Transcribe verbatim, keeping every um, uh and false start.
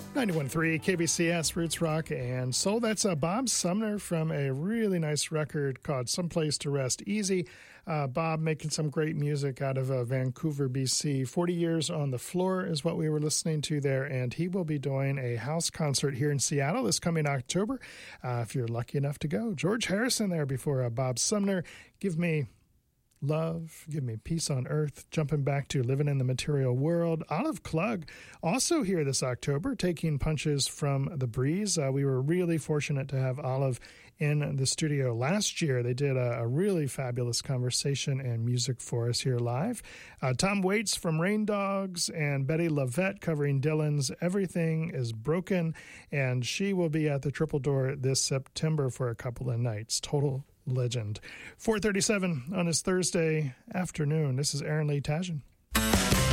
ninety-one point three K B C S, Roots Rock and Soul. That's uh, Bob Sumner from a really nice record called Someplace to Rest Easy. Uh, Bob making some great music out of uh, Vancouver, B C. forty years on the Floor is what we were listening to there, and he will be doing a house concert here in Seattle this coming October, uh, if you're lucky enough to go. George Harrison there before uh, Bob Sumner. Give me love, give me peace on earth, jumping back to living in the material world. Olive Klug also here this October, taking punches from the breeze. Uh, we were really fortunate to have Olive in the studio last year. They did a, a really fabulous conversation and music for us here live. Uh, Tom Waits from Rain Dogs and Betty Lavette covering Dylan's Everything is Broken, and she will be at the Triple Door this September for a couple of nights. Total legend. four thirty-seven on this Thursday afternoon. This is Aaron Lee Tasjan.